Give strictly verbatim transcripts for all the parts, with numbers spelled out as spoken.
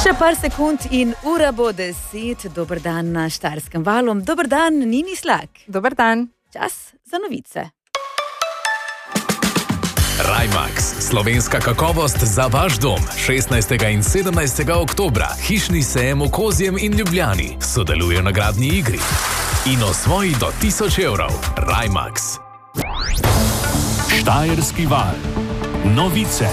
Še par sekund in ura bo deset. Dober dan na Štajerskem valu. Dober dan, Nini Slak. Dober dan. Čas za novice. Rajmax, slovenska kakovost za vaš dom. šestnajstega in sedemnajstega oktobra, hišni sejem v Kozjem in Ljubljani. Sodeluje v nagradni igri. In osvoji do tisoč evrov. Rajmax. Štajerski val. Novice.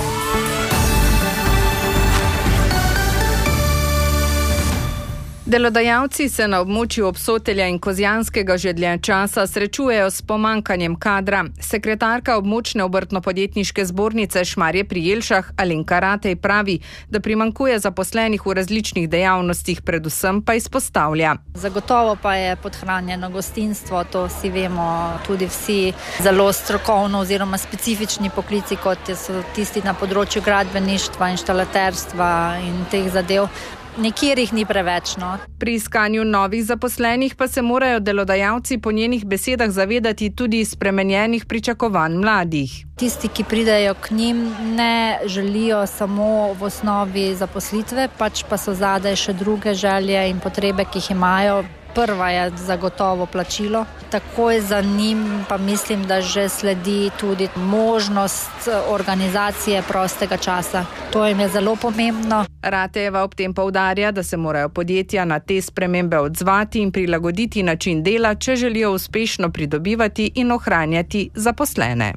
Delodajalci se na območju Obsotelja in Kozjanskega že dlje časa srečujejo s pomanjkanjem kadra. Sekretarka območne obrtno-podjetniške zbornice Šmarje pri Jelšah Alenka Ratej pravi, da primanjkuje zaposlenih v različnih dejavnostih, predvsem pa izpostavlja. Zagotovo pa je podhranjeno gostinstvo, to si vemo tudi vsi, zelo strokovno oziroma specifični poklici, kot so tisti na področju gradbeništva, inštalaterstva in teh zadev. Nekjer jih ni preveč, no. Pri iskanju novih zaposlenih pa se morajo delodajalci po njenih besedah zavedati tudi spremenjenih pričakovanj mladih. Tisti, ki pridejo k njim, ne želijo samo v osnovi zaposlitve, pač pa so zadaj še druge želje in potrebe, ki jih imajo. Prva je zagotovo plačilo. Takoj za njim pa mislim, da že sledi tudi možnost organizacije prostega časa. To jim je zelo pomembno. Ratejeva ob tem poudarja, da se morajo podjetja na te spremembe odzvati in prilagoditi način dela, če želijo uspešno pridobivati in ohranjati zaposlene.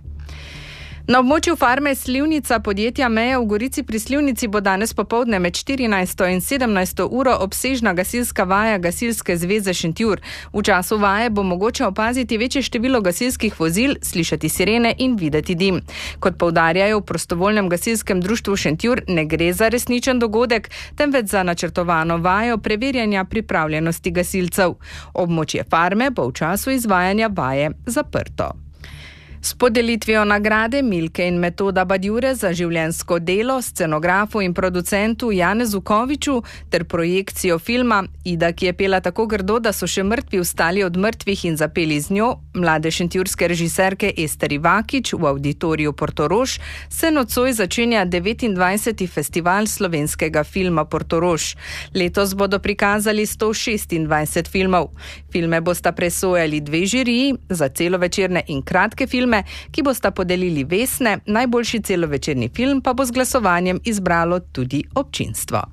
Na območju farme Slivnica podjetja Meja v Gorici pri Slivnici bo danes popoldne med štirinajsto in sedemnajsto uro obsežna gasilska vaja Gasilske zveze Šentjur. V času vaje bo mogoče opaziti večje število gasilskih vozil, slišati sirene in videti dim. Kot poudarjajo v prostovoljnem gasilskem društvu Šentjur, ne gre za resničen dogodek, temveč za načrtovano vajo preverjanja pripravljenosti gasilcev. Območje farme bo v času izvajanja vaje zaprto. S podelitvijo nagrade Milke in Metoda Badjure za življenjsko delo scenografu in producentu Janezu Koviču ter projekcijo filma Ida, ki je pela tako grdo, da so še mrtvi vstali od mrtvih in zapeli z njo, mlade šentjurske režiserke Ester Ivakič v Auditoriju Portorož, se nocoj začenja devetindvajseti festival slovenskega filma Portorož. Letos bodo prikazali sto šestindvajset filmov. Filme bosta presojali dve žiriji, za celovečerne in kratke filme, ki bosta podelili vesne, najboljši celovečerni film pa bo z glasovanjem izbralo tudi občinstvo.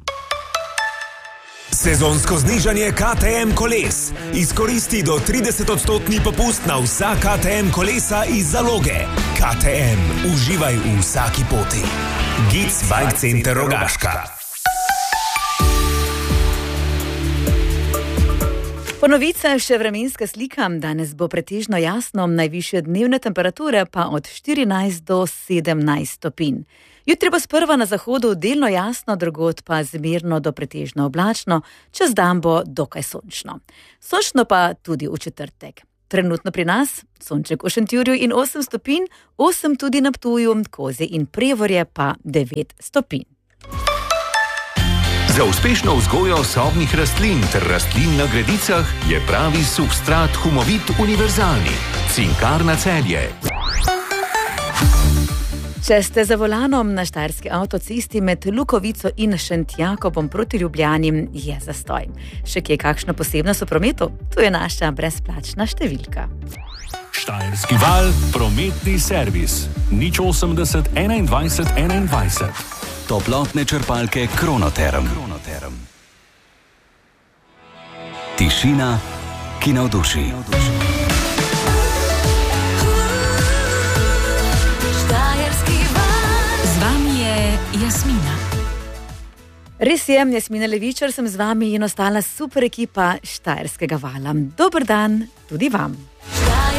Sezonsko znižanje K T M koles. Izkoristi do trideset odstotni popust na vsa K T M kolesa iz zaloge. K T M. Uživaj v vsaki poti. Gic Bike Center Rogaška. Po novicah še vremenska slika. Danes bo pretežno jasno, najvišje dnevne temperature pa od štirinajst do sedemnajst stopinj. Jutri bo sprva na zahodu delno jasno, drugod pa zmerno do pretežno oblačno, čez dan bo dokaj sončno. Sončno pa tudi v četrtek. Trenutno pri nas sonček v Šentjurju in osem stopinj, osem tudi na Ptuju, Kozje in Prevorje pa devet stopinj. Za uspešno vzgojo sobnih rastlin ter rastlin na gredicah je pravi substrat Humovit univerzalni. Cinkarna Celje. Če ste za volanom na štajerski avtocesti med Lukovico in Šentjakobom proti Ljubljani, je zastoj. Še kje kakšna posebnost v prometu? Tu je naša brezplačna številka. Štajerski val, prometni servis. nič osemdeset enaindvajset enaindvajset. Toplotne črpalke Kronoterm. Kronoterm. Tišina, ki navduši. Štajerski val. Z vami je Jasmina. Res je, Jasmina Levičar, sem z vami in ostala super ekipa Štajerskega vala. Dober dan tudi vam.